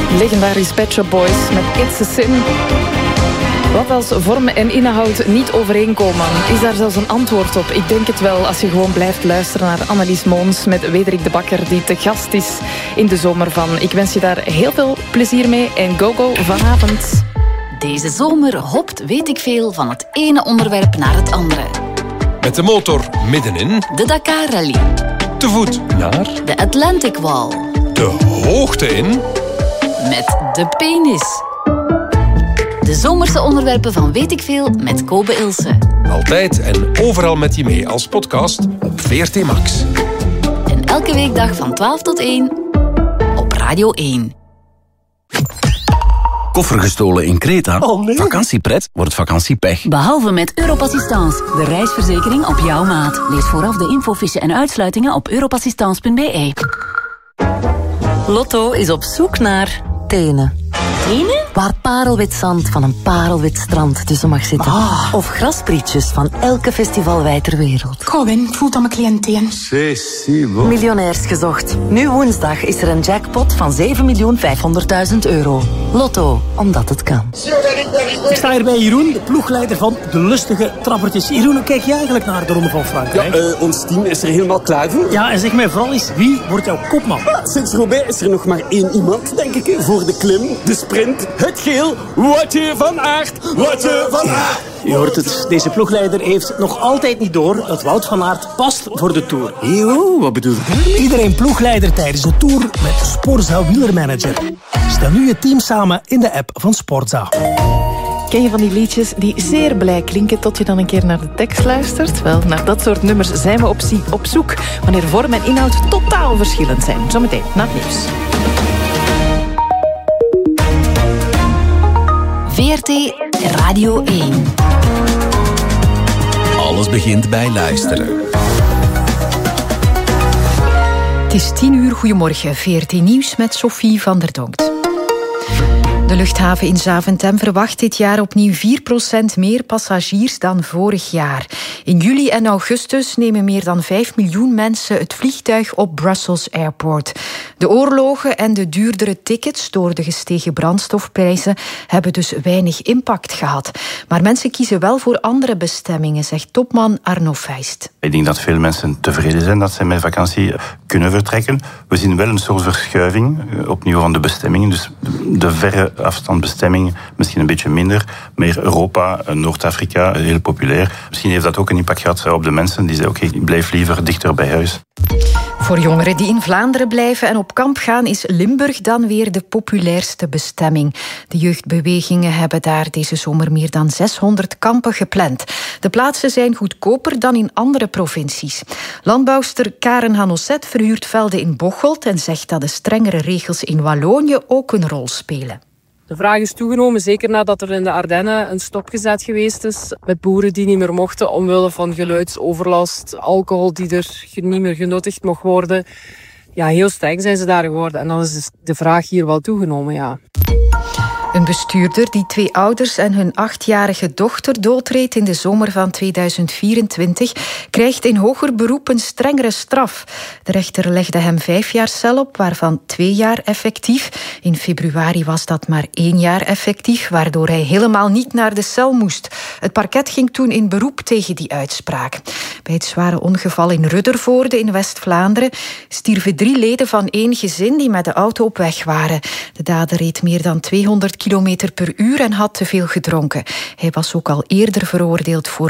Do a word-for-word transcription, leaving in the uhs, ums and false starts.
Legendarisch Pet Shop Boys met It's a Sin. Wat als vorm en inhoud niet overeenkomen? Is daar zelfs een antwoord op? Ik denk het wel als je gewoon blijft luisteren naar Annelies Moons met Wederik de Bakker, die te gast is in de zomer van. Ik wens je daar heel veel plezier mee en go go vanavond. Deze zomer hopt weet ik veel van het ene onderwerp naar het andere. Met de motor middenin. De Dakar Rally. Te voet naar. De Atlantic Wall. De hoogte in. Met de penis. De zomerse onderwerpen van Weet ik Veel met Kobe Ilse. Altijd en overal met je mee als podcast op V R T Max. En elke weekdag van twaalf tot één op Radio één. Koffer gestolen in Kreta? Oh nee. Vakantiepret wordt vakantiepech. Behalve met Europassistance, de reisverzekering op jouw maat. Lees vooraf de infofiche en uitsluitingen op europassistance punt b e. Lotto is op zoek naar tenen. Tenen? Waar parelwit zand van een parelwit strand tussen mag zitten. Ah. Of grasprietjes van elke festivalwij ter wereld. Kom in, ik voel dat mijn cliënt teen. Miljonairs gezocht. Nu woensdag is er een jackpot van zeven miljoen vijfhonderdduizend euro. Lotto, omdat het kan. Ik sta hier bij Jeroen, de ploegleider van de lustige trappertjes. Jeroen, hoe kijk je eigenlijk naar de Ronde van Frankrijk? Ja, uh, ons team is er helemaal klaar voor. Ja, en zeg mij vooral eens, wie wordt jouw kopman? Ja, sinds Roubaix is er nog maar één iemand, denk ik, voor de klim, de sprint, het geel. Woutje van Aert, Woutje van Aert. Je hoort het, deze ploegleider heeft nog altijd niet door dat Wout van Aert past voor de Tour. Yo, wat bedoel je daarmee? Iedereen ploegleider tijdens de Tour met Sporza Wielermanager. Stel nu je team samen in de app van Sporza. Ken je van die liedjes die zeer blij klinken tot je dan een keer naar de tekst luistert? Wel, naar dat soort nummers zijn we op, op zoek wanneer vorm en inhoud totaal verschillend zijn. Zometeen na het nieuws. V R T Radio één. Alles begint bij luisteren. Het is tien uur, goedemorgen. V R T Nieuws met Sophie van der Donkt. De luchthaven in Zaventem verwacht dit jaar opnieuw vier procent meer passagiers dan vorig jaar. In juli en augustus nemen meer dan vijf miljoen mensen het vliegtuig op Brussels Airport. De oorlogen en de duurdere tickets door de gestegen brandstofprijzen hebben dus weinig impact gehad. Maar mensen kiezen wel voor andere bestemmingen, zegt topman Arno Feist. Ik denk dat veel mensen tevreden zijn dat ze met vakantie kunnen vertrekken. We zien wel een soort verschuiving op niveau van de bestemmingen. Dus de verre afstandbestemming misschien een beetje minder. Meer Europa, Noord-Afrika, heel populair. Misschien heeft dat ook een impact gehad op de mensen die zeggen, oké, okay, ik blijf liever dichter bij huis. Voor jongeren die in Vlaanderen blijven en op kamp gaan is Limburg dan weer de populairste bestemming. De jeugdbewegingen hebben daar deze zomer meer dan zeshonderd kampen gepland. De plaatsen zijn goedkoper dan in andere provincies. Landbouwster Karen Hanosset verhuurt velden in Bocholt en zegt dat de strengere regels in Wallonië ook een rol spelen. De vraag is toegenomen, zeker nadat er in de Ardennen een stopgezet geweest is met boeren die niet meer mochten omwille van geluidsoverlast, alcohol die er niet meer genuttigd mocht worden. Ja, heel streng zijn ze daar geworden en dan is de vraag hier wel toegenomen, ja. Een bestuurder die twee ouders en hun achtjarige dochter doodreed in de zomer van tweeduizend vierentwintig krijgt in hoger beroep een strengere straf. De rechter legde hem vijf jaar cel op, waarvan twee jaar effectief. In februari was dat maar één jaar effectief, waardoor hij helemaal niet naar de cel moest. Het parket ging toen in beroep tegen die uitspraak. Bij het zware ongeval in Ruddervoorde in West-Vlaanderen stierven drie leden van één gezin die met de auto op weg waren. De dader reed meer dan tweehonderd kilometer per uur en had te veel gedronken. Hij was ook al eerder veroordeeld voor